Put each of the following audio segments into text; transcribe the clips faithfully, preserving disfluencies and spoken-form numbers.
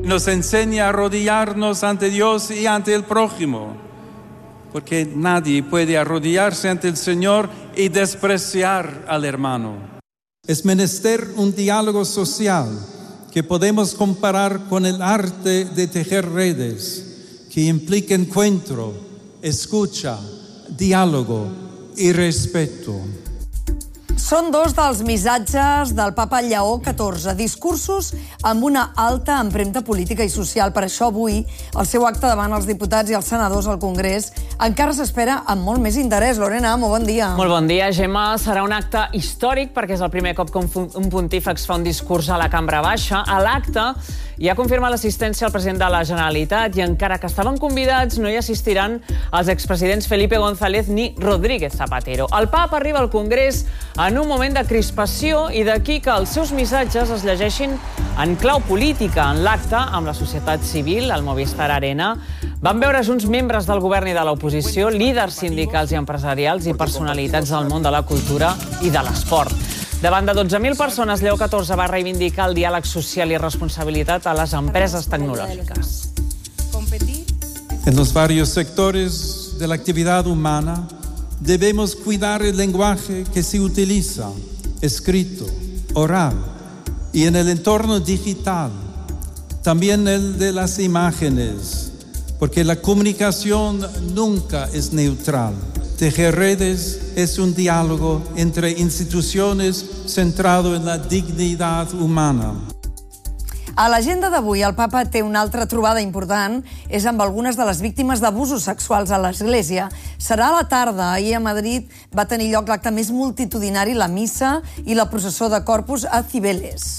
nos enseña a arrodillarnos ante Dios y ante el prójimo, porque nadie puede arrodillarse ante el Señor y despreciar al hermano. Es menester un diálogo social que podemos comparar con el arte de tejer redes, que implica encuentro, escucha, diálogo i respeto. Són dos dels missatges del papa Lleó catorze, discursos amb una alta empremta política i social. Per això avui el seu acte davant els diputats i els senadors al Congrés encara s'espera amb molt més interès. Lorena, molt bon dia. Molt bon dia, Gemma. Serà un acte històric perquè és el primer cop que un pontífex fa un discurs a la cambra baixa. A l'acte hi ha confirmat l'assistència al president de la Generalitat i encara que estaven convidats no hi assistiran els expresidents Felipe González ni Rodríguez Zapatero. El papa arriba al Congrés en un moment de crispació i d'aquí que els seus missatges es llegeixin en clau política. En l'acte, amb la societat civil, al Movistar Arena, van veure junts membres del govern i de l'oposició, líders sindicals i empresarials i personalitats del món de la cultura i de l'esport. Davant de dotze mil persones, Lleó catorze va reivindicar el diàleg social i responsabilitat a les empreses tecnològiques. En los varios sectores de la actividad humana debemos cuidar el lenguaje que se utiliza, escrito, oral, y en el entorno digital, también el de las imágenes, porque la comunicación nunca es neutral. Tejer redes es un diálogo entre instituciones centrado en la dignidad humana. A l'agenda d'avui, el papa té una altra trobada important, és amb algunes de les víctimes d'abusos sexuals a l'Església. Serà a la tarda. Ahir a Madrid va tenir lloc l'acte més multitudinari, la missa i la processó de Corpus a Cibeles.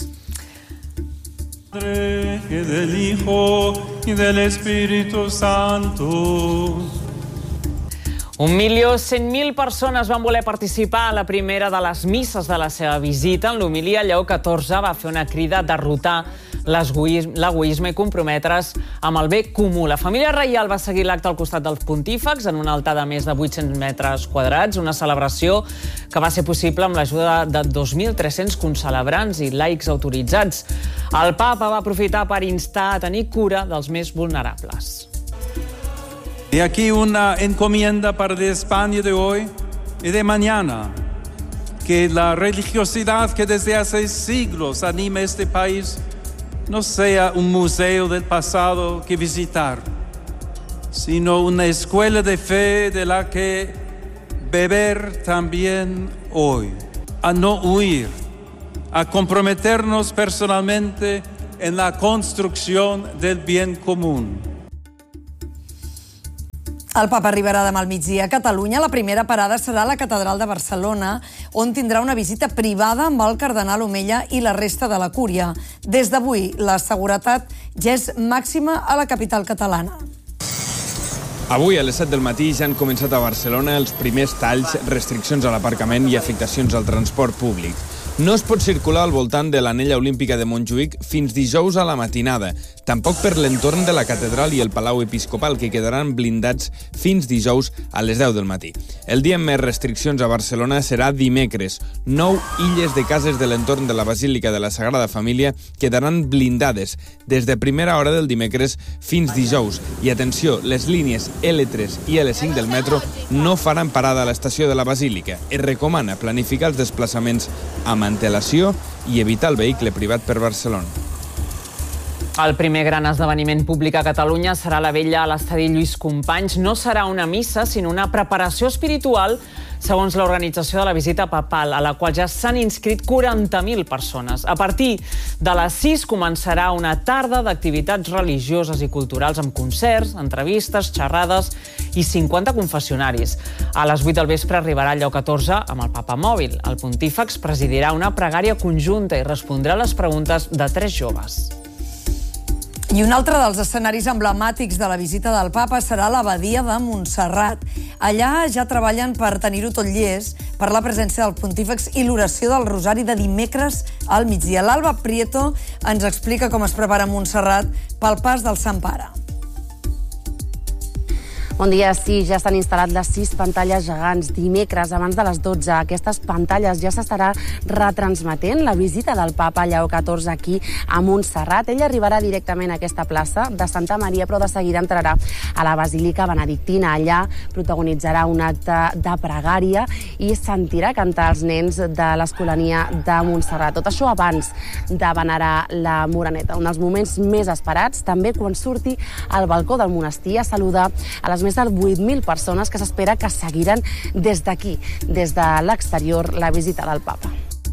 Padre, y del Hijo, y del Espíritu Santo. Un milió cent mil persones van voler participar a la primera de les misses de la seva visita. En l'homilia, Lleó catorze va fer una crida a derrotar l'egoisme i comprometre's amb el bé comú. La família reial va seguir l'acte al costat dels pontífex en un altar de més de vuit-cents metres quadrats, una celebració que va ser possible amb l'ajuda de dos mil tres-cents concelebrants i laics autoritzats. El papa va aprofitar per instar a tenir cura dels més vulnerables. Y aquí una encomienda para la España de hoy y de mañana, que la religiosidad que desde hace siglos anima este país no sea un museo del pasado que visitar, sino una escuela de fe de la que beber también hoy, a no huir, a comprometernos personalmente en la construcción del bien común. El papa arribarà demà al migdia a Catalunya. La primera parada serà a la Catedral de Barcelona, on tindrà una visita privada amb el cardenal Omella i la resta de la cúria. Des d'avui, la seguretat ja és màxima a la capital catalana. Avui, a les set del matí, ja han començat a Barcelona els primers talls, restriccions a l'aparcament i afectacions al transport públic. No es pot circular al voltant de l'anella olímpica de Montjuïc fins dijous a la matinada, tampoc per l'entorn de la catedral i el Palau Episcopal, que quedaran blindats fins dijous a les deu del matí. El dia amb més restriccions a Barcelona serà dimecres. Nou illes de cases de l'entorn de la Basílica de la Sagrada Família quedaran blindades des de primera hora del dimecres fins dijous. I atenció, les línies L tres i L cinc del metro no faran parada a l'estació de la Basílica. Es recomana planificar els desplaçaments amb antelació i evitar el vehicle privat per Barcelona. El primer gran esdeveniment públic a Catalunya serà la vella a l'estadi Lluís Companys. No serà una missa, sinó una preparació espiritual, segons l'organització de la visita papal, a la qual ja s'han inscrit quaranta mil persones. A partir de les sis començarà una tarda d'activitats religioses i culturals amb concerts, entrevistes, xerrades i cinquanta confessionaris. A les vuit del vespre arribarà Lleó catorze amb el papa mòbil. El pontífex presidirà una pregària conjunta i respondrà a les preguntes de tres joves. I un altre dels escenaris emblemàtics de la visita del papa serà l'abadia de Montserrat. Allà ja treballen per tenir-ho tot llest per la presència del pontífex i l'oració del rosari de dimecres al migdia. L'Alba Prieto ens explica com es prepara Montserrat pel pas del Sant Pare. Bon dia, sí, ja s'han instal·lat les sis pantalles gegants. Dimecres, abans de les dotze, aquestes pantalles ja s'estarà retransmetent la visita del papa Lleó catorze aquí a Montserrat. Ell arribarà directament a aquesta plaça de Santa Maria, però de seguida entrarà a la Basílica Benedictina. Allà protagonitzarà un acte de pregària i sentirà cantar els nens de l'Escolania de Montserrat. Tot això abans de venerar la Moreneta. Un dels moments més esperats, també quan surti al balcó del monestir a saludar a les més de vuit mil persones que s'espera que seguiran des d'aquí, des de l'exterior, la visita del papa.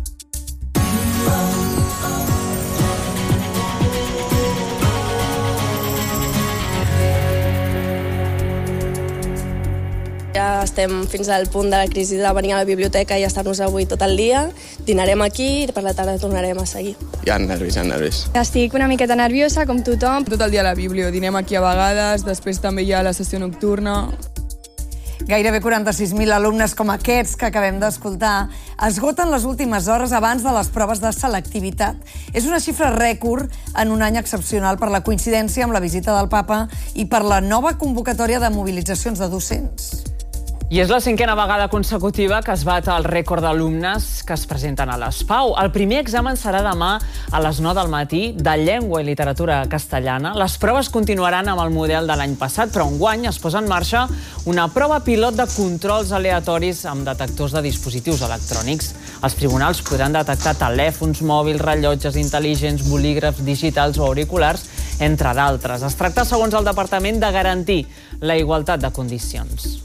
Ja estem fins al punt de la crisi de venir a la biblioteca i estar-nos avui tot el dia. Dinarem aquí i per la tarda tornarem a seguir. Hi ha nervis, hi ha nervis. Estic una miqueta nerviosa, com tothom. Tot el dia a la biblio, dinem aquí a vegades, després també hi ha la sessió nocturna. Gairebé quaranta-sis mil alumnes com aquests que acabem d'escoltar esgoten les últimes hores abans de les proves de selectivitat. És una xifra rècord en un any excepcional per la coincidència amb la visita del papa i per la nova convocatòria de mobilitzacions de docents. I és la cinquena vegada consecutiva que es bat el rècord d'alumnes que es presenten a l'ESPAU. El primer examen serà demà a les nou del matí de Llengua i Literatura Castellana. Les proves continuaran amb el model de l'any passat, però enguany es posa en marxa una prova pilot de controls aleatoris amb detectors de dispositius electrònics. Els tribunals podran detectar telèfons mòbils, rellotges intel·ligents, bolígrafs digitals o auriculars, entre d'altres. Es tracta, segons el Departament, de garantir la igualtat de condicions.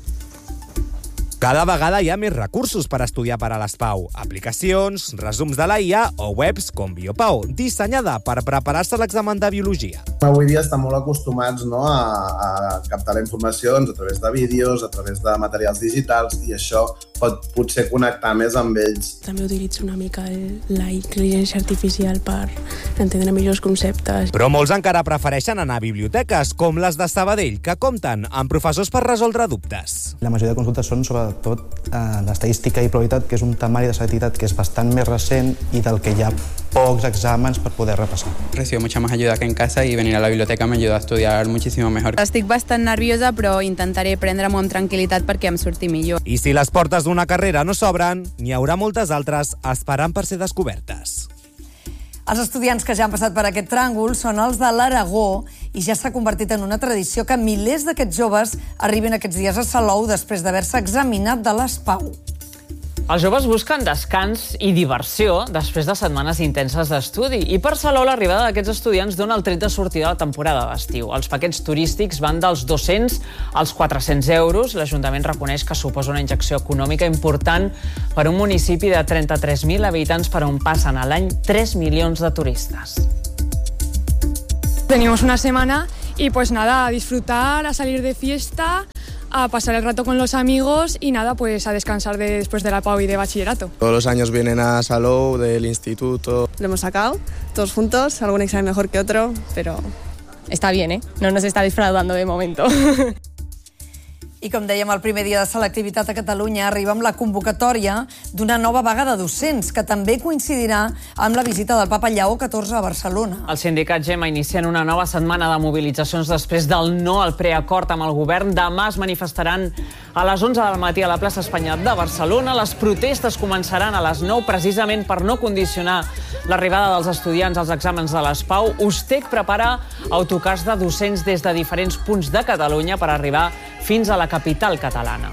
Cada vegada hi ha més recursos per estudiar per a l'ESPAU. Aplicacions, resums de la I A o webs com BioPau, dissenyada per preparar-se a l'examen de biologia. Avui dia estan molt acostumats, no, a, a captar la informació doncs, a través de vídeos, a través de materials digitals, i això pot potser connectar més amb ells. També utilitzo una mica el, la intel·ligència artificial per entendre millors conceptes. Però molts encara prefereixen anar a biblioteques, com les de Sabadell, que compten amb professors per resoldre dubtes. La majoria de consultes són sobre tot eh, l'estadística i probabilitat, que és un temari de selectivitat que és bastant més recent i del que hi ha pocs exàmens per poder repassar. Recibo mucha más ayuda que en casa y venir a la biblioteca me ayuda a estudiar muchísimo mejor. Estic bastant nerviosa, però intentaré prendre-m'ho amb tranquil·litat perquè em surti millor. I si les portes d'una carrera no s'obren, n'hi haurà moltes altres esperant per ser descobertes. Els estudiants que ja han passat per aquest tràngol són els de l'Aragó i ja s'ha convertit en una tradició que milers d'aquests joves arriben aquests dies a Salou després d'haver-se examinat de l'ESPAU. Els joves busquen descans i diversió després de setmanes intenses d'estudi. I per Salou l'arribada d'aquests estudiants dona el tret de sortida de la temporada d'estiu. Els paquets turístics van dels dos-cents als quatre-cents euros. L'Ajuntament reconeix que suposa una injecció econòmica important per a un municipi de trenta-tres mil habitants per on passen a l'any tres milions de turistes. Tenemos una semana y pues nada, a disfrutar, a salir de fiesta, a pasar el rato con los amigos y nada, pues a descansar de, después de la P A U y de bachillerato. Todos los años vienen a Salou del instituto. Lo hemos sacado, todos juntos, algún examen mejor que otro, pero Está bien, ¿eh? No nos está defraudando de momento. I com dèiem, el primer dia de selectivitat a Catalunya arriba amb la convocatòria d'una nova vaga de docents, que també coincidirà amb la visita del papa Lleó catorze a Barcelona. El sindicat GEMA inicien una nova setmana de mobilitzacions després del no al preacord amb el govern. Demà es manifestaran a les onze del matí a la plaça Espanya de Barcelona. Les protestes començaran a les nou, precisament per no condicionar l'arribada dels estudiants als exàmens de l'ESPAU. USTEC prepara autocars de docents des de diferents punts de Catalunya per arribar fins a la capital catalana.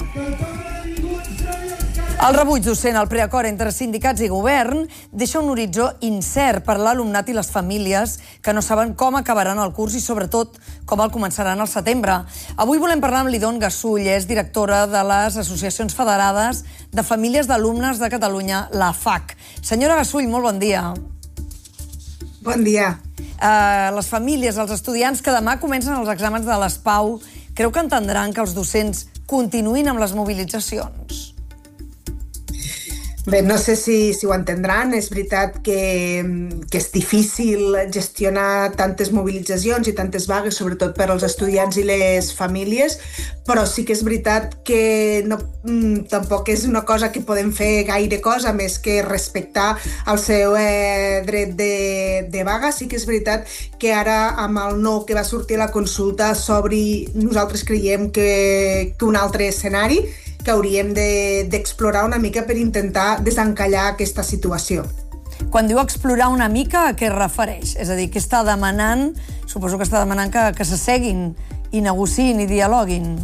El rebuig docent al preacord entre sindicats i govern deixa un horitzó incert per l'alumnat i les famílies que no saben com acabaran el curs i, sobretot, com el començaran al setembre. Avui volem parlar amb l'Idon Gasull, és directora de les Associacions Federades de Famílies d'Alumnes de Catalunya, la F A C. Senyora Gasull, molt bon dia. Bon dia. Uh, les famílies, els estudiants que demà comencen els exàmens de l'ESPAU, creu que entendran que els docents continuïn amb les mobilitzacions? Bé, no sé si, si ho entendran. És veritat que, que és difícil gestionar tantes mobilitzacions i tantes vagues, sobretot per als estudiants i les famílies, però sí que és veritat que no, tampoc és una cosa que podem fer gaire cosa més que respectar el seu eh, dret de, de vaga. Sí que és veritat que ara, amb el no que va sortir a la consulta, s'obri, nosaltres creiem que, que un altre escenari que hauríem d'explorar de, una mica per intentar desencallar aquesta situació. Quan diu explorar una mica, a què es refereix? És a dir, què està demanant? Suposo que està demanant que, que s'asseguin i negociïn i dialoguin.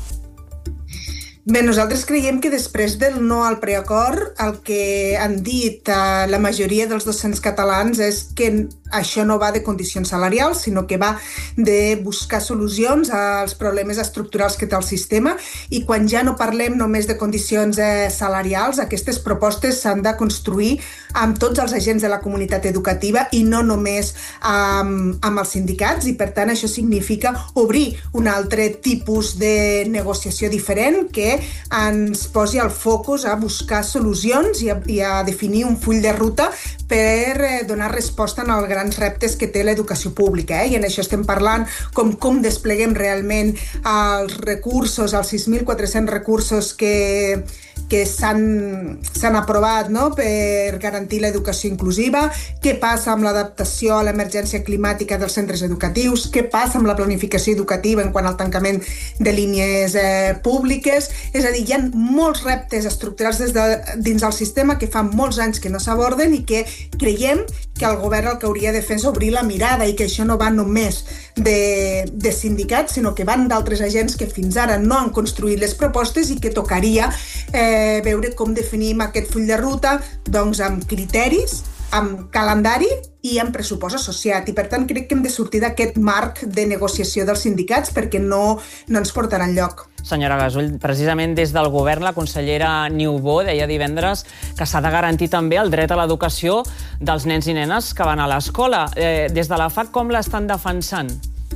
Bé, nosaltres creiem que després del no al preacord, el que han dit eh, la majoria dels docents catalans és que això no va de condicions salarials, sinó que va de buscar solucions als problemes estructurals que té el sistema, i quan ja no parlem només de condicions eh, salarials, aquestes propostes s'han de construir amb tots els agents de la comunitat educativa i no només amb, amb els sindicats, i per tant això significa obrir un altre tipus de negociació diferent que ens posi el focus a buscar solucions i a, i a definir un full de ruta per eh, donar resposta als grans reptes que té l'educació pública. Eh? I en això estem parlant com, com despleguem realment els recursos, els sis mil quatre-cents recursos que, que s'han aprovat, no?, per garantir l'educació inclusiva, què passa amb l'adaptació a l'emergència climàtica dels centres educatius, què passa amb la planificació educativa en quant al tancament de línies eh, públiques. És a dir, hi ha molts reptes estructurals des de, dins del sistema que fa molts anys que no s'aborden i que creiem que el govern el que hauria de fer és obrir la mirada, i que això no va només de, de sindicats, sinó que van d'altres agents que fins ara no han construït les propostes i que tocaria eh, veure com definim aquest full de ruta, doncs amb criteris, amb calendari i amb pressupost associat. I per tant crec que hem de sortir d'aquest marc de negociació dels sindicats perquè no, no ens portarà enlloc. Senyora Gasull, precisament des del govern la consellera Niubó deia divendres que s'ha de garantir també el dret a l'educació dels nens i nenes que van a l'escola. Eh, des de la F A C com l'estan defensant?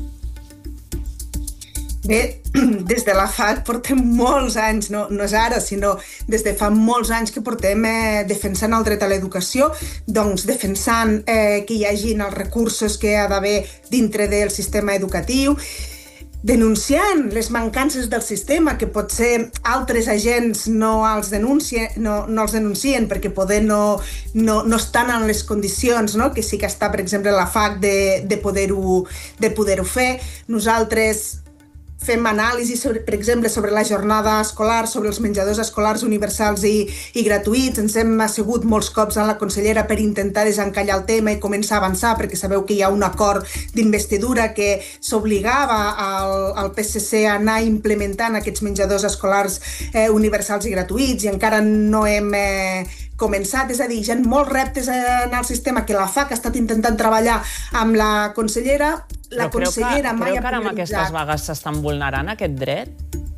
Bé, des de la F A C portem molts anys, no, no és ara, sinó des de fa molts anys que portem eh, defensant el dret a l'educació, doncs defensant eh, que hi hagin els recursos que ha d'haver dintre del sistema educatiu, denunciant les mancances del sistema, que potser altres agents no els denuncien, no, no els denuncien perquè poder no, no, no estan en les condicions, no?, que sí que està, per exemple, la F A C de, de poder-ho de poder-ho fer. Nosaltres fem anàlisi, sobre, per exemple, sobre la jornada escolar, sobre els menjadors escolars universals i, i gratuïts. Ens hem assegut molts cops amb la consellera per intentar desencallar el tema i començar a avançar, perquè sabeu que hi ha un acord d'investidura que s'obligava al, al P S C a anar implementant aquests menjadors escolars eh, universals i gratuïts, i encara no hem eh, començat. És a dir, hi ha molts reptes en el sistema que la F A C ha estat intentant treballar amb la consellera. La Però consellera creu que, mai creu ha que ara amb prioritzat. aquestes vagues s'estan vulnerant aquest dret?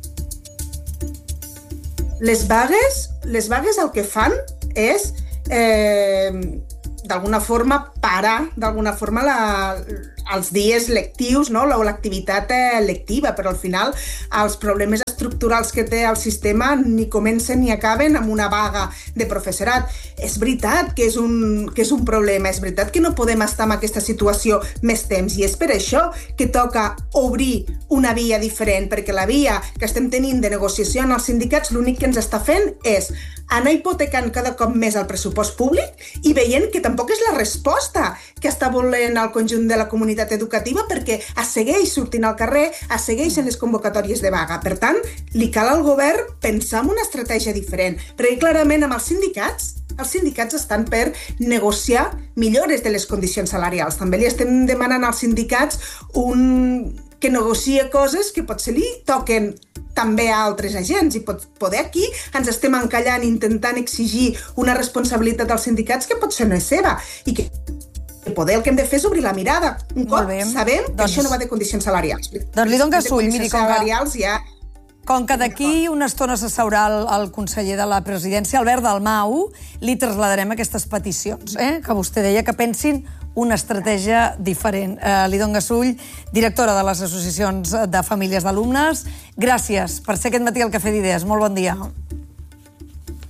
Les vagues, les vagues el que fan és eh, d'alguna forma parar d'alguna forma la, els dies lectius, no?, l'activitat eh, lectiva, però al final els problemes estructurals que té el sistema ni comencen ni acaben amb una vaga de professorat. És veritat que és un, que és un problema, és veritat que no podem estar en aquesta situació més temps, i és per això que toca obrir una via diferent, perquè la via que estem tenint de negociació en els sindicats l'únic que ens està fent és anar hipotecant cada cop més el pressupost públic i veient que tampoc és la resposta que està volent el conjunt de la comunitat educativa, perquè es segueix sortint al carrer, es segueixen les convocatòries de vaga. Per tant, li cal al govern pensar en una estratègia diferent, perquè clarament amb els sindicats, els sindicats estan per negociar millores de les condicions salarials. També li estem demanant als sindicats un... que negocia coses que potser li toquen també a altres agents, i pot, poder aquí ens estem encallant intentant exigir una responsabilitat als sindicats que potser no és seva, i que poder el que hem de fer és obrir la mirada. Un cop sabem que doncs, això no va de condicions salarials. Doncs li dono Gasull, miri, com salarials que... ja... Com que d'aquí una estona s'asseurà el, el conseller de la presidència, Albert Dalmau, li trasladarem aquestes peticions, eh? que vostè deia que pensin una estratègia diferent. Eh, Lidon Gasull, directora de les associacions de famílies d'alumnes, gràcies per ser aquest matí al Cafè d'Idees. Molt bon dia.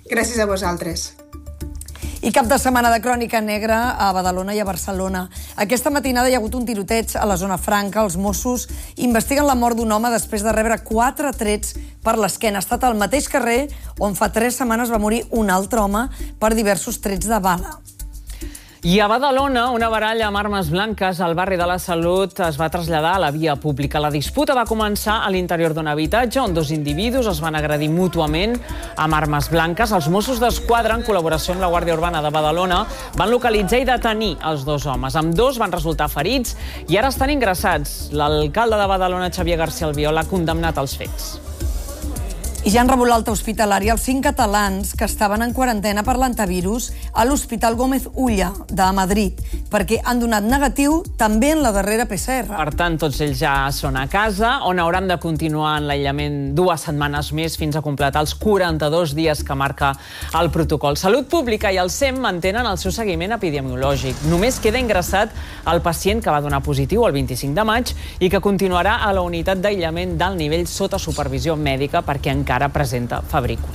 Gràcies a vosaltres. I cap de setmana de crònica negra a Badalona i a Barcelona. Aquesta matinada hi ha hagut un tiroteig a la zona franca. Els Mossos investiguen la mort d'un home després de rebre quatre trets per l'esquena. Ha estat al mateix carrer on fa tres setmanes va morir un altre home per diversos trets de bala. I a Badalona, una baralla amb armes blanques al barri de la Salut es va traslladar a la via pública. La disputa va començar a l'interior d'un habitatge on dos individus es van agredir mútuament amb armes blanques. Els Mossos d'Esquadra, en col·laboració amb la Guàrdia Urbana de Badalona, van localitzar i detenir els dos homes. Ambdós van resultar ferits i ara estan ingressats. L'alcalde de Badalona, Xavier García Albiol, ha condemnat els fets. I ja han rebut l'alta hospitalària els cinc catalans que estaven en quarantena per l'antivirus a l'Hospital Gómez Ulla de Madrid, perquè han donat negatiu també en la darrera P C R. Per tant, tots ells ja són a casa, on hauran de continuar en l'aïllament dues setmanes més fins a completar els quaranta-dos dies que marca el protocol. Salut Pública i el S E M mantenen el seu seguiment epidemiològic. Només queda ingressat el pacient que va donar positiu el vint-i-cinc de maig i que continuarà a la unitat d'aïllament d'alt nivell sota supervisió mèdica perquè encara encara presenta febrícula.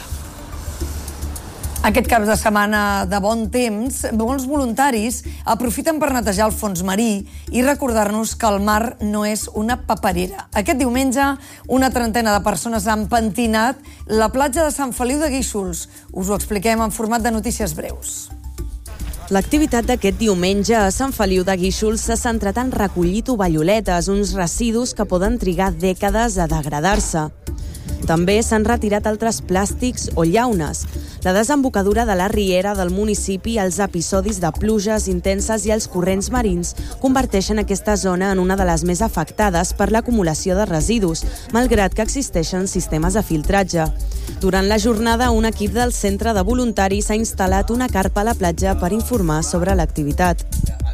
Aquest cap de setmana de bon temps, molts voluntaris aprofiten per netejar el fons marí i recordar-nos que el mar no és una paperera. Aquest diumenge, una trentena de persones han pentinat la platja de Sant Feliu de Guíxols. Us ho expliquem en format de notícies breus. L'activitat d'aquest diumenge a Sant Feliu de Guíxols s'ha centrat en recollir tovalloletes, uns residus que poden trigar dècades a degradar-se. També s'han retirat altres plàstics o llaunes. La desembocadura de la riera del municipi, els episodis de pluges intenses i els corrents marins converteixen aquesta zona en una de les més afectades per l'acumulació de residus, malgrat que existeixen sistemes de filtratge. Durant la jornada, un equip del Centre de Voluntaris ha instal·lat una carpa a la platja per informar sobre l'activitat.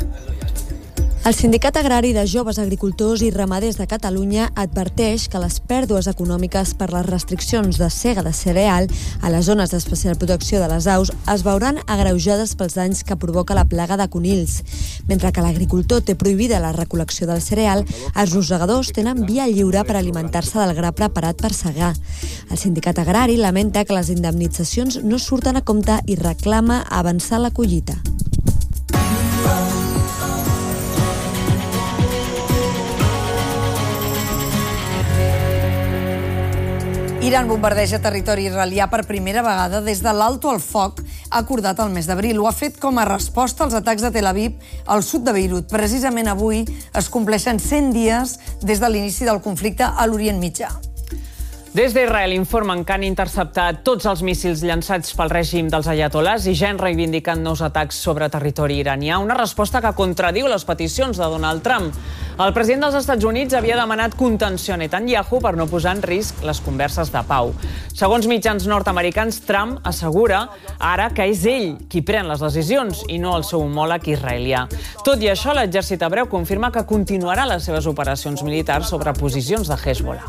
El Sindicat Agrari de Joves Agricultors i Ramaders de Catalunya adverteix que les pèrdues econòmiques per les restriccions de sega de cereal a les zones d'especial protecció de les aus es veuran agreujades pels danys que provoca la plaga de conills. Mentre que l'agricultor té prohibida la recol·lecció del cereal, els rosegadors tenen via lliure per alimentar-se del gra preparat per segar. El Sindicat Agrari lamenta que les indemnitzacions no surten a compte i reclama avançar la collita. Iran bombardeja territori israelià per primera vegada des de l'alto al foc acordat el mes d'abril. Ho ha fet com a resposta als atacs de Tel Aviv al sud de Beirut. Precisament avui es compleixen cent dies des de l'inici del conflicte a l'Orient Mitjà. Des d'Israel informen que han interceptat tots els míssils llançats pel règim dels ayatolars i ja han reivindicat nous atacs sobre territori iranià, una resposta que contradiu les peticions de Donald Trump. El president dels Estats Units havia demanat contenció a Netanyahu per no posar en risc les converses de pau. Segons mitjans nord-americans, Trump assegura ara que és ell qui pren les decisions i no el seu homòleg israelià. Tot i això, l'exèrcit hebreu confirma que continuarà les seves operacions militars sobre posicions de Hezbollah.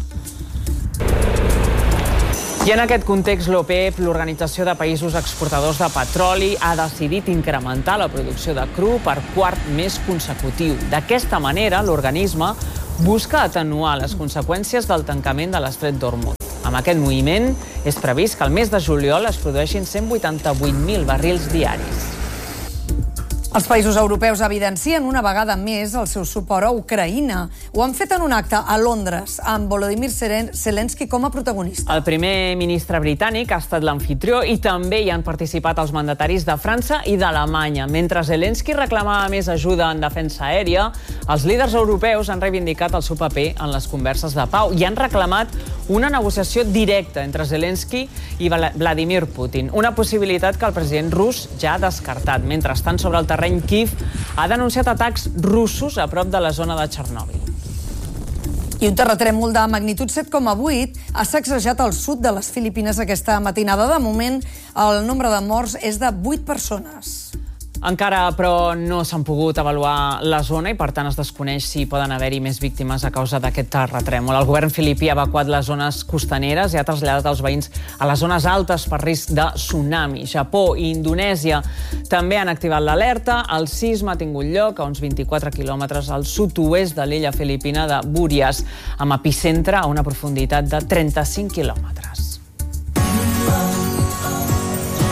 I en aquest context, l'OPEP, l'Organització de Països Exportadors de Petroli, ha decidit incrementar la producció de cru per quart mes consecutiu. D'aquesta manera, l'organisme busca atenuar les conseqüències del tancament de l'estret d'Hormuz. Amb aquest moviment, és previst que al mes de juliol es produeixin cent vuitanta-vuit mil barrils diaris. Els països europeus evidencien una vegada més el seu suport a Ucraïna. Ho han fet en un acte a Londres, amb Volodymyr Zelensky com a protagonista. El primer ministre britànic ha estat l'anfitrió i també hi han participat els mandataris de França i d'Alemanya. Mentre Zelensky reclamava més ajuda en defensa aèria, els líders europeus han reivindicat el seu paper en les converses de pau i han reclamat una negociació directa entre Zelensky i Vladimir Putin, una possibilitat que el president rus ja ha descartat. Mentrestant, sobre el terreny Kiev ha denunciat atacs russos a prop de la zona de Txernòbil. I un terratrèmol de magnitud set coma vuit ha sacsejat el sud de les Filipines aquesta matinada. De moment, el nombre de morts és de vuit persones. Encara, però, no s'han pogut avaluar la zona i, per tant, es desconeix si poden haver-hi més víctimes a causa d'aquest terratrèmol. El govern filipí ha evacuat les zones costaneres i ha traslladat els veïns a les zones altes per risc de tsunami. Japó i Indonèsia també han activat l'alerta. El sisme ha tingut lloc a uns vint-i-quatre quilòmetres al sud-oest de l'illa filipina de Búries, amb epicentre a una profunditat de trenta-cinc quilòmetres.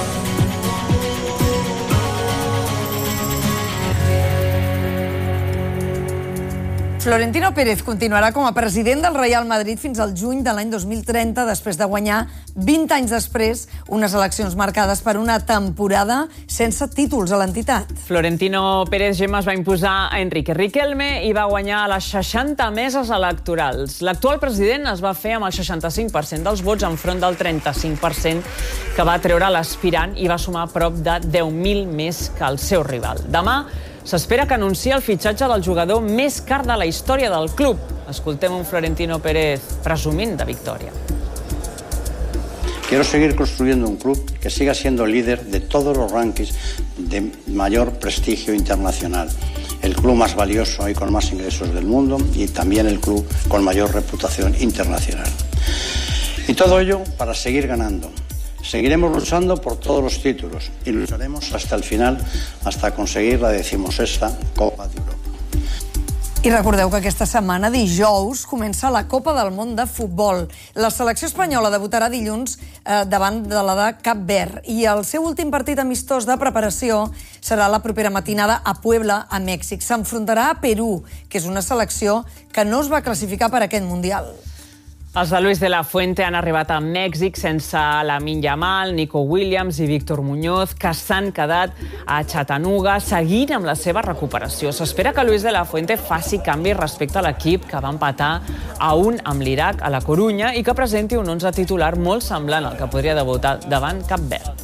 Florentino Pérez continuarà com a president del Real Madrid fins al juny de l'any dos mil trenta, després de guanyar vint anys després unes eleccions marcades per una temporada sense títols a l'entitat. Florentino Pérez Gemma es va imposar a Enrique Riquelme i va guanyar a les seixanta meses electorals. L'actual president es va fer amb el seixanta-cinc per cent dels vots enfront del trenta-cinc per cent que va treure l'aspirant i va sumar prop de deu mil més que el seu rival. Demà s'espera que anunciï el fitxatge del jugador més car de la història del club. Escoltem un Florentino Pérez presumint de victòria. Quiero seguir construyendo un club que siga siendo líder de todos los rankings de mayor prestigio internacional. El club más valioso y con más ingresos del mundo y también el club con mayor reputación internacional. Y todo ello para seguir ganando. Seguiremos luchando por todos los títulos y lucharemos hasta el final, hasta conseguir la decimosexta Copa d'Europa. I recordeu que aquesta setmana, dijous, comença la Copa del Món de Futbol. La selecció espanyola debutarà dilluns eh, davant de la de Cap Verd i el seu últim partit amistós de preparació serà la propera matinada a Puebla, a Mèxic. S'enfrontarà a Perú, que és una selecció que no es va classificar per aquest Mundial. Els de Luis de la Fuente han arribat a Mèxic sense Lamine Yamal, Nico Williams i Víctor Muñoz, que s'han quedat a Chattanooga seguint amb la seva recuperació. S'espera que Luis de la Fuente faci canvis respecte a l'equip que va empatar a un amb l'Iraq a la Corunya i que presenti un onze titular molt semblant al que podria debutar davant Cap Verd.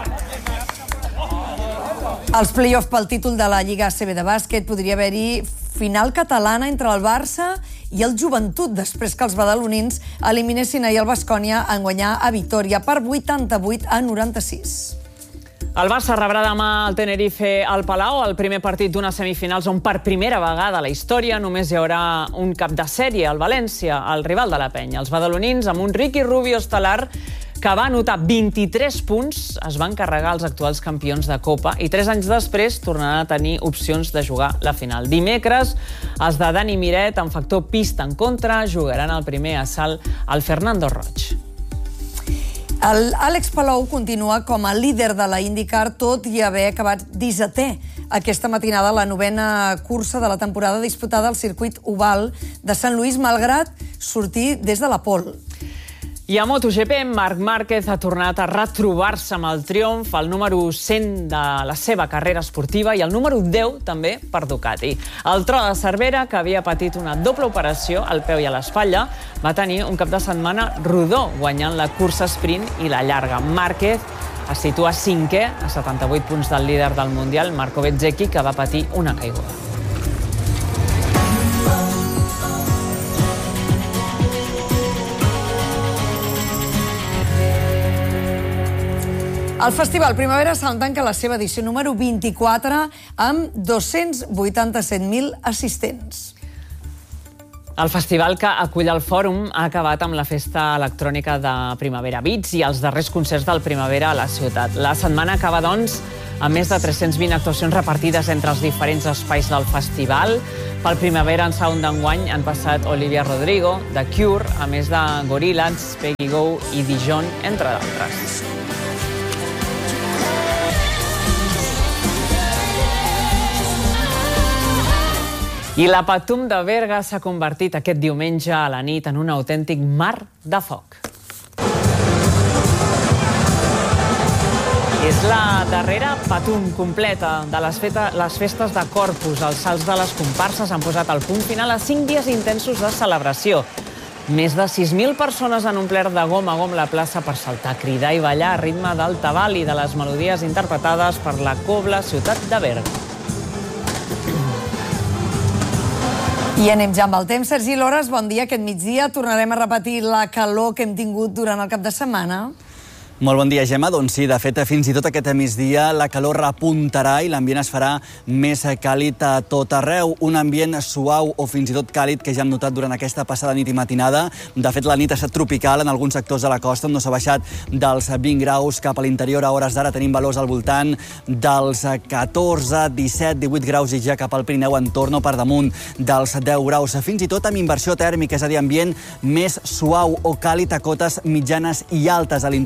Als play-off pel títol de la Lliga A C B de bàsquet podria haver-hi final catalana entre el Barça i el Joventut, després que els badalonins eliminessin ahir el Baskonia en guanyar a Vitòria per vuitanta-vuit a noranta-sis. El Barça rebrà demà el Tenerife al Palau, el primer partit d'unes semifinals on per primera vegada a la història només hi haurà un cap de sèrie, el València, el rival de la penya. Els badalonins, amb un Ricky Rubio estel·lar que va anotar vint-i-tres punts, es van carregar els actuals campions de Copa i tres anys després tornaran a tenir opcions de jugar la final. Dimecres, els de Dani Miret, amb factor pista en contra, jugaran el primer assalt al Fernando Roig. L'Àlex Palou continua com a líder de la IndyCar, tot i haver acabat dissetè. Aquesta matinada, la novena cursa de la temporada disputada al circuit oval de Sant Lluís, malgrat sortir des de la pole. I a MotoGP, Marc Márquez ha tornat a retrobar-se amb el triomf, el número cent de la seva carrera esportiva i el número deu també per Ducati. El tro de Cervera, que havia patit una doble operació al peu i a l'espatlla, va tenir un cap de setmana rodó, guanyant la cursa sprint i la llarga. Márquez es situa cinquè, a setanta-vuit punts del líder del Mundial, Marco Bezzecchi, que va patir una caiguda. El Festival Primavera Sound tanca la seva edició número vint-i-quatre amb dos-cents vuitanta-set mil assistents. El festival que acull el fòrum ha acabat amb la festa electrònica de Primavera Beats i els darrers concerts del Primavera a la ciutat. La setmana acaba, doncs, amb més de tres-cents vint actuacions repartides entre els diferents espais del festival. Pel Primavera en Sound d'enguany han passat Olivia Rodrigo, The Cure, a més de Gorillaz, Peggy Gou i Dijon, entre d'altres. I la Patum de Berga s'ha convertit aquest diumenge a la nit en un autèntic mar de foc. És la darrera Patum completa de les, feta, les festes de Corpus. Els salts de les comparses han posat el punt final a cinc dies intensos de celebració. Més de sis mil persones han omplert de gom a gom la plaça per saltar, cridar i ballar a ritme del tabal i de les melodies interpretades per la Cobla Ciutat de Berga. I anem ja amb el temps. Sergi Lores, bon dia. Aquest migdia tornarem a repetir la calor que hem tingut durant el cap de setmana. Molt bon dia, Gemma. Doncs sí, de fet, fins i tot aquest migdia la calor repuntarà i l'ambient es farà més càlid a tot arreu. Un ambient suau o fins i tot càlid que ja hem notat durant aquesta passada nit i matinada. De fet, la nit ha estat tropical en alguns sectors de la costa, on no s'ha baixat dels vint graus cap a l'interior. A hores d'ara tenim valors al voltant dels catorze, disset, divuit graus i ja cap al Pirineu entorn o per damunt dels deu graus. Fins i tot amb inversió tèrmica, és a dir, ambient més suau o càlid a cotes mitjanes i altes a l'interior i del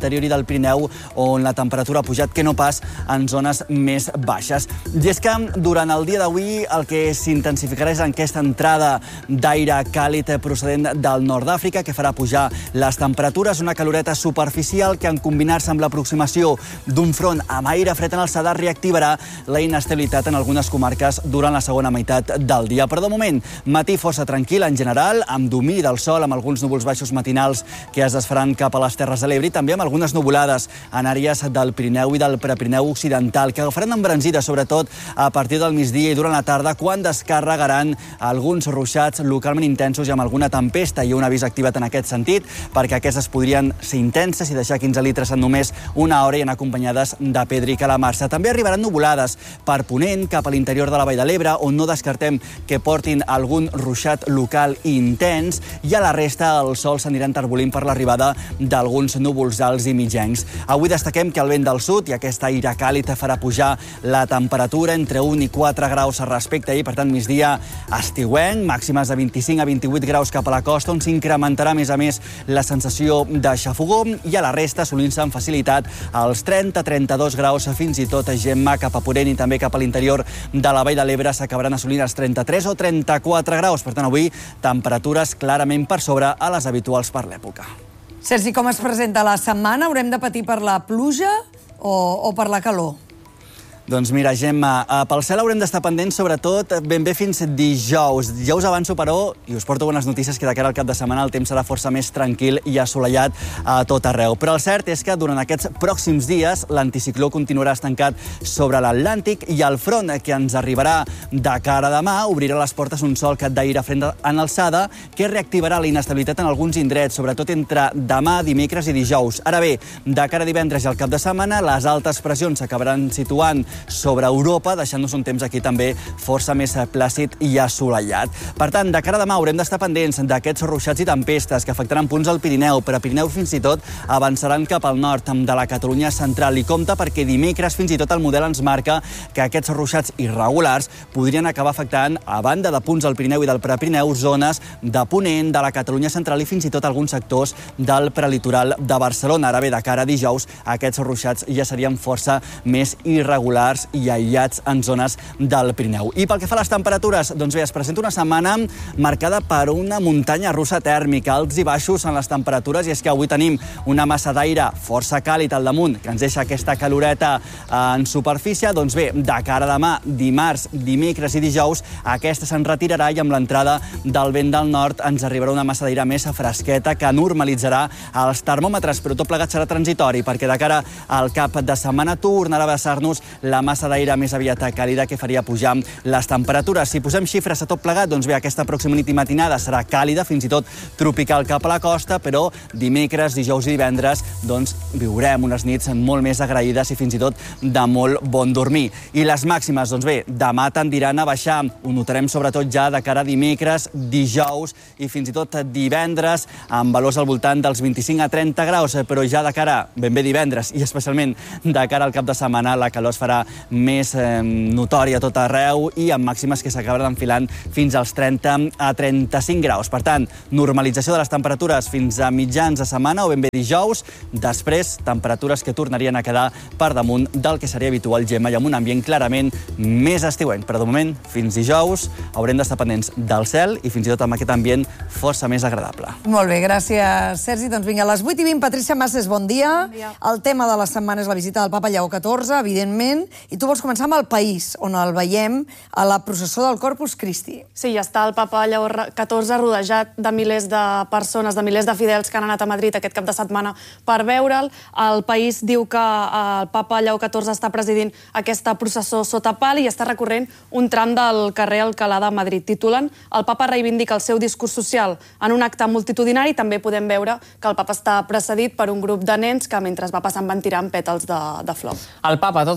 del Pirineu, on la temperatura ha pujat, que no pas en zones més baixes. I és que durant el dia d'avui el que s'intensificarà és aquesta entrada d'aire càlid procedent del nord d'Àfrica, que farà pujar les temperatures, una caloreta superficial que, en combinar-se amb l'aproximació d'un front amb aire fred en alçada, reactivarà la inestabilitat en algunes comarques durant la segona meitat del dia. Però de moment, matí força tranquil en general, amb domini del sol, amb alguns núvols baixos matinals que es desfaran cap a les Terres de l'Ebre, i també amb algunes nuvolades en àrees del Pirineu i del Prepirineu occidental, que agafaran embranzida, sobretot a partir del migdia i durant la tarda, quan descarregaran alguns ruixats localment intensos i amb alguna tempesta. Hi ha un avís activat en aquest sentit, perquè aquestes podrien ser intenses i deixar quinze litres en només una hora i anar acompanyades de pedra i calamarsa. També arribaran nuvolades per ponent cap a l'interior de la Vall de l'Ebre, on no descartem que portin algun ruixat local intens, i a la resta el sol s'anirà enterbolint per l'arribada d'alguns núvols alts i mitjencs. Avui destaquem que el vent del sud i aquest aire càlid farà pujar la temperatura entre un i quatre graus respecte a ahir, per tant, migdia estiuenc, màximes de vint-i-cinc a vint-i-vuit graus cap a la costa, on s'incrementarà a més a més la sensació de xafogó, i a la resta assolint-se amb facilitat als trenta a trenta-dos graus, fins i tot a Gemma, cap a Ponent i també cap a l'interior de la Vall de l'Ebre s'acabaran assolint els trenta-tres o trenta-quatre graus. Per tant, avui temperatures clarament per sobre a les habituals per l'època. Sergi, com es presenta la setmana? Haurem de patir per la pluja o, o per la calor? Doncs mira, Gemma, pel cel haurem d'estar pendents sobretot ben bé fins dijous. Ja us avanço, però, i us porto bones notícies, que de cara al cap de setmana el temps serà força més tranquil i assolellat a tot arreu. Però el cert és que durant aquests pròxims dies l'anticicló continuarà estancat sobre l'Atlàntic, i el front que ens arribarà de cara a demà obrirà les portes un solc d'aire fred en alçada que reactivarà la inestabilitat en alguns indrets, sobretot entre demà, dimecres i dijous. Ara bé, de cara a divendres i al cap de setmana, les altes pressions s'acabaran situant sobre Europa, deixant-nos un temps aquí també força més plàcid i assolellat. Per tant, de cara a demà haurem d'estar pendents d'aquests ruixats i tempestes que afectaran punts al Pirineu, però a Pirineu fins i tot avançaran cap al nord de la Catalunya central. I compte, perquè dimecres fins i tot el model ens marca que aquests ruixats irregulars podrien acabar afectant, a banda de punts al Pirineu i del Prepirineu, zones de Ponent, de la Catalunya central i fins i tot alguns sectors del prelitoral de Barcelona. Ara bé, de cara a dijous, aquests ruixats ja serien força més irregulars i aïllats en zones del Pirineu. I pel que fa a les temperatures, doncs bé, es presenta una setmana marcada per una muntanya russa tèrmica, alts i baixos en les temperatures, i és que avui tenim una massa d'aire força càlid al damunt, que ens deixa aquesta caloreta en superfície. Doncs bé, de cara a demà, dimarts, dimecres i dijous, aquesta se'n retirarà, i amb l'entrada del vent del nord ens arribarà una massa d'aire més fresqueta que normalitzarà els termòmetres, però tot plegat serà transitori, perquè de cara al cap de setmana tornarà a vessar-nos la massa d'aire més aviat càlida, que faria pujar les temperatures. Si posem xifres a tot plegat, doncs bé, aquesta pròxima nit i matinada serà càlida, fins i tot tropical cap a la costa, però dimecres, dijous i divendres doncs viurem unes nits molt més agraïdes i fins i tot de molt bon dormir. I les màximes, doncs bé, demà tendiran a baixar. Ho notarem sobretot ja de cara a dimecres, dijous i fins i tot divendres, amb valors al voltant dels vint-i-cinc a trenta graus, però ja de cara, ben bé divendres, i especialment de cara al cap de setmana, la calor es farà més eh, notòria a tot arreu, i amb màximes que s'acabaran enfilant fins als trenta a trenta-cinc graus. Per tant, normalització de les temperatures fins a mitjans de setmana o ben bé dijous. Després, temperatures que tornarien a quedar per damunt del que seria habitual, Gemma, i amb un ambient clarament més estiuenc. Però de moment, fins dijous, haurem d'estar pendents del cel i fins i tot amb aquest ambient força més agradable. Molt bé, gràcies, Sergi. Doncs vinga, a les vuit i vint, Patrícia Masses, bon dia. Bon dia. El tema de la setmana és la visita del papa Lleó catorze, evidentment, i tu vols començar amb El País, on el veiem a la processó del Corpus Christi. Sí, ja està el papa Lleó catorze rodejat de milers de persones, de milers de fidels que han anat a Madrid aquest cap de setmana per veure'l. El País diu que el papa Lleó catorze està presidint aquesta processó sota pal i està recorrent un tram del carrer Alcalá de Madrid. Titulen "El papa reivindica el seu discurs social en un acte multitudinari". També podem veure que el papa està precedit per un grup de nens que mentre va passant van tirant pètals de, de flor. El papa, totes les portades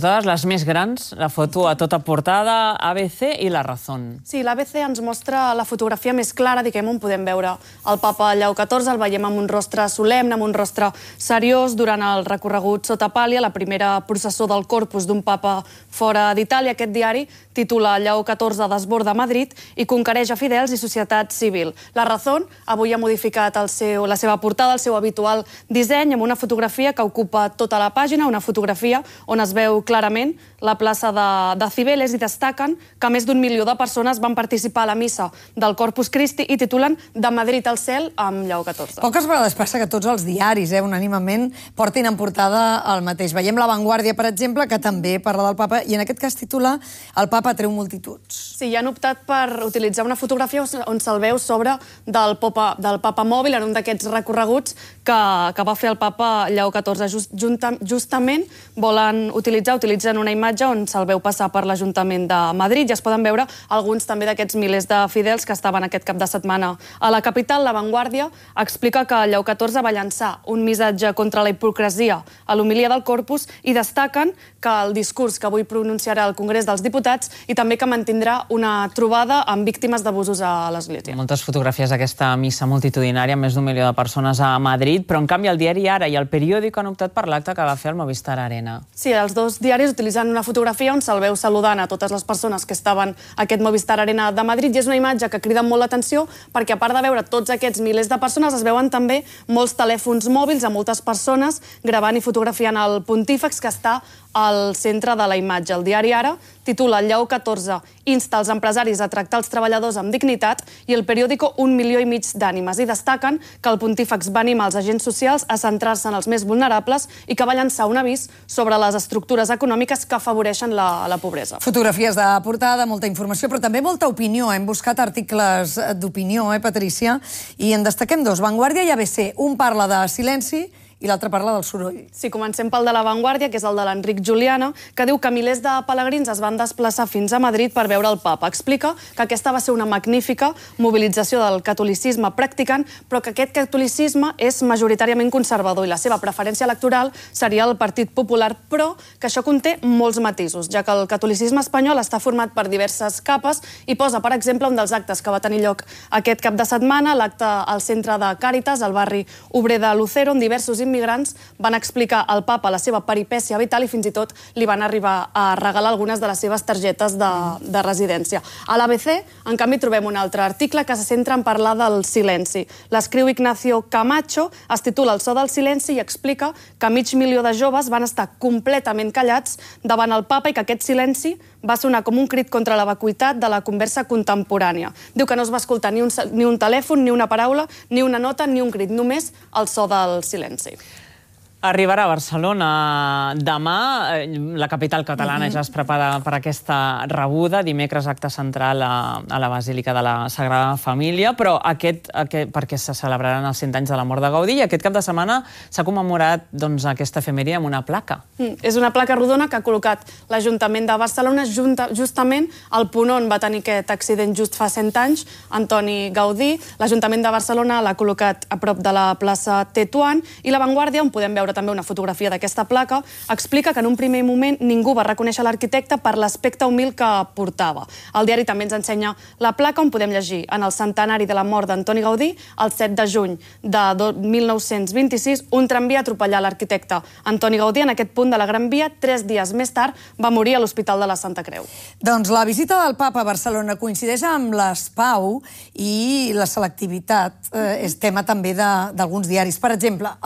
portades, les més grans, la foto a tota portada, A B C i La Razón. Sí, l'A B C ens mostra la fotografia més clara, diguem, on podem veure el papa Lleó catorze, el veiem amb un rostre solemne, amb un rostre seriós, durant el recorregut sota pàlia, la primera processó del Corpus d'un papa fora d'Itàlia. Aquest diari titula Lleó catorze desborda Madrid i conquereix a fidels i societat civil. La Razón avui ha modificat el seu, la seva portada, el seu habitual disseny, amb una fotografia que ocupa tota la pàgina, una fotografia on es veu clarament la plaça de, de Cibeles, i destaquen que més d'un milió de persones van participar a la missa del Corpus Christi i titulen De Madrid al cel amb Lleó catorze. Poques vegades passa que tots els diaris, eh, unànimement, portin en portada el mateix. Veiem La Vanguardia, per exemple, que també parla del papa, i en aquest cas titula El papa treu multituds. Sí, ja han optat per utilitzar una fotografia on se'l veu sobre del papa, del papa mòbil en un d'aquests recorreguts que, que va fer el papa Lleó catorze. Just, junta, justament volen utilitzar, utilitzen una imatge on se'l veu passar per l'Ajuntament de Madrid, i es poden veure alguns també d'aquests milers de fidels que estaven aquest cap de setmana a la capital. La Vanguardia explica que Lleó catorze va llançar un missatge contra la hipocresia a l'homilia del Corpus, i destaquen que el discurs que avui pronunciarà al Congrés dels Diputats, i també que mantindrà una trobada amb víctimes d'abusos a l'Església. Moltes fotografies d'aquesta missa multitudinària, més d'un milió de persones a Madrid, però en canvi el diari Ara i el periòdic han optat per l'acte que va fer al Movistar Arena. Sí, els dos diaris utilitzen una fotografia on se'l veu saludant a totes les persones que estaven a aquest Movistar Arena de Madrid, i és una imatge que crida molt l'atenció perquè, a part de veure tots aquests milers de persones, es veuen també molts telèfons mòbils a moltes persones gravant i fotografiant el pontífex, que està al centre de la imatge. El diari Ara titula Lleó catorze insta els empresaris a tractar els treballadors amb dignitat, i el periòdico un milió i mig d'ànimes, i destaquen que el pontífex va animar els agents socials a centrar-se en els més vulnerables i que va llançar un avís sobre les estructures econòmiques que afavoreixen la, la pobresa. Fotografies de portada, molta informació, però també molta opinió. Hem buscat articles d'opinió, eh, Patrícia? I en destaquem dos, Vanguardia i A B C. Un parla de silenci i l'altre parla del soroll. Sí, comencem pel de La Vanguardia, que és el de l'Enric Juliana, que diu que milers de pelegrins es van desplaçar fins a Madrid per veure el papa. Explica que aquesta va ser una magnífica mobilització del catolicisme practicant, però que aquest catolicisme és majoritàriament conservador i la seva preferència electoral seria el Partit Popular, però que això conté molts matisos, ja que el catolicisme espanyol està format per diverses capes, i posa, per exemple, un dels actes que va tenir lloc aquest cap de setmana, l'acte al centre de Càritas, al barri obrer de Lucero, on diversos immigrants van explicar al papa la seva peripècia vital i fins i tot li van arribar a regalar algunes de les seves targetes de, de residència. A l'A B C, en canvi, trobem un altre article que se centra en parlar del silenci. L'escriu Ignacio Camacho, es titula El so del silenci, i explica que mig milió de joves van estar completament callats davant el papa i que aquest silenci va sonar com un crit contra la vacuïtat de la conversa contemporània. Diu que no es va escoltar ni un, ni un telèfon, ni una paraula, ni una nota, ni un crit, només el so del silenci. Arribarà a Barcelona demà. La capital catalana ja es prepara per aquesta rebuda. Dimecres, acte central a, a la Basílica de la Sagrada Família, però aquest, aquest perquè se celebraran els cent anys de la mort de Gaudí, i aquest cap de setmana s'ha commemorat doncs, aquesta efemèride amb una placa. Mm, és una placa rodona que ha col·locat l'Ajuntament de Barcelona junta, justament al punt on va tenir aquest accident just fa cent anys, Antoni Gaudí. L'Ajuntament de Barcelona l'ha col·locat a prop de la plaça Tetuan, i La Vanguardia, on podem veure també una fotografia d'aquesta placa, explica que en un primer moment ningú va reconèixer l'arquitecte per l'aspecte humil que portava. El diari també ens ensenya la placa, on podem llegir: en el centenari de la mort d'Antoni Gaudí, el set de juny de mil nou-cents vint-i-sis, un tramvia atropellà l'arquitecte Antoni Gaudí en aquest punt de la Gran Via. Tres dies més tard va morir a l'Hospital de la Santa Creu. Doncs la visita del papa a Barcelona coincideix amb les Pau, i la selectivitat eh, és tema també d'alguns diaris. Per exemple,